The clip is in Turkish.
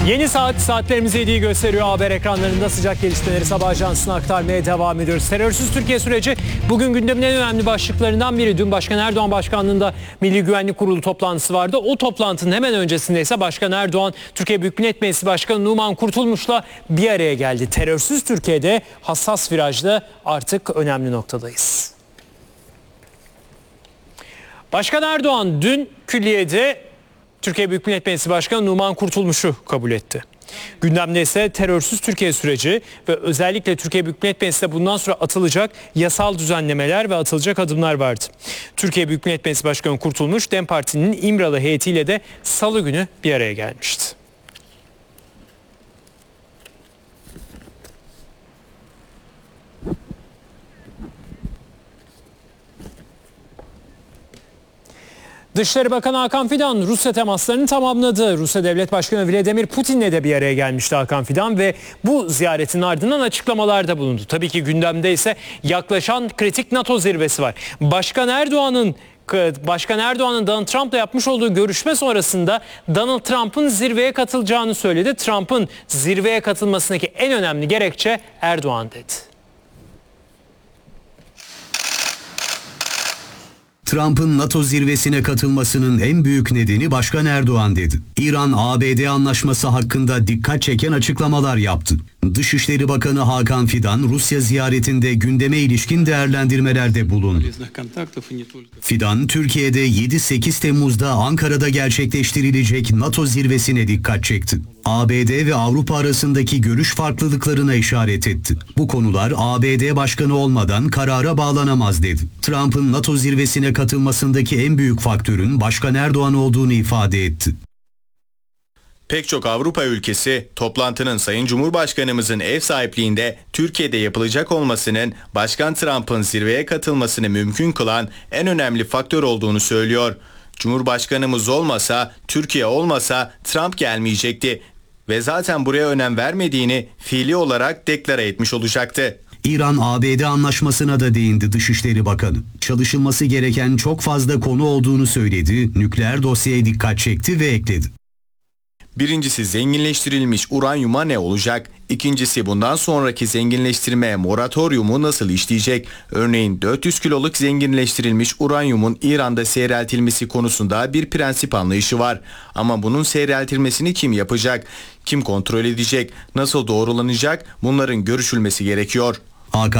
Yeni saatlerimiz 7'yi gösteriyor. Haber ekranlarında sıcak gelişmeleri sabah ajansına aktarmaya devam ediyoruz. Terörsüz Türkiye süreci bugün gündemin en önemli başlıklarından biri. Dün Başkan Erdoğan başkanlığında Milli Güvenlik Kurulu toplantısı vardı. O toplantının hemen öncesinde ise Başkan Erdoğan, Türkiye Büyük Millet Meclisi Başkanı Numan Kurtulmuş'la bir araya geldi. Terörsüz Türkiye'de hassas virajda artık önemli noktadayız. Başkan Erdoğan dün külliyede Türkiye Büyük Millet Meclisi Başkanı Numan Kurtulmuş'u kabul etti. Gündemde ise terörsüz Türkiye süreci ve özellikle Türkiye Büyük Millet Meclisi'nde bundan sonra atılacak yasal düzenlemeler ve atılacak adımlar vardı. Türkiye Büyük Millet Meclisi Başkanı Kurtulmuş, DEM Parti'nin İmralı heyetiyle de Salı günü bir araya gelmişti. Dışişleri Bakanı Hakan Fidan Rusya temaslarını tamamladı. Rusya Devlet Başkanı Vladimir Putin'le de bir araya gelmişti Hakan Fidan ve bu ziyaretin ardından açıklamalarda bulundu. Tabii ki gündemde ise yaklaşan kritik NATO zirvesi var. Başkan Erdoğan'ın Donald Trump'la yapmış olduğu görüşme sonrasında Donald Trump'ın zirveye katılacağını söyledi. Trump'ın zirveye katılmasındaki en önemli gerekçe Erdoğan dedi. Trump'ın NATO zirvesine katılmasının en büyük nedeni Başkan Erdoğan dedi. İran-ABD anlaşması hakkında dikkat çeken açıklamalar yaptı. Dışişleri Bakanı Hakan Fidan Rusya ziyaretinde gündeme ilişkin değerlendirmelerde bulundu. Fidan, Türkiye'de 7-8 Temmuz'da Ankara'da gerçekleştirilecek NATO zirvesine dikkat çekti. ABD ve Avrupa arasındaki görüş farklılıklarına işaret etti. Bu konular ABD Başkanı olmadan karara bağlanamaz dedi. Trump'ın NATO zirvesine katılmasındaki en büyük faktörün Başkan Erdoğan olduğunu ifade etti. Pek çok Avrupa ülkesi toplantının Sayın Cumhurbaşkanımızın ev sahipliğinde Türkiye'de yapılacak olmasının Başkan Trump'ın zirveye katılmasını mümkün kılan en önemli faktör olduğunu söylüyor. Cumhurbaşkanımız olmasa, Türkiye olmasa Trump gelmeyecekti ve zaten buraya önem vermediğini fiili olarak deklare etmiş olacaktı. İran-ABD anlaşmasına da değindi Dışişleri Bakanı. Çalışılması gereken çok fazla konu olduğunu söyledi, nükleer dosyaya dikkat çekti ve ekledi. Birincisi zenginleştirilmiş uranyuma ne olacak? İkincisi bundan sonraki zenginleştirme moratoryumu nasıl işleyecek? Örneğin 400 kiloluk zenginleştirilmiş uranyumun İran'da seyreltilmesi konusunda bir prensip anlayışı var. Ama bunun seyreltilmesini kim yapacak? Kim kontrol edecek? Nasıl doğrulanacak? Bunların görüşülmesi gerekiyor.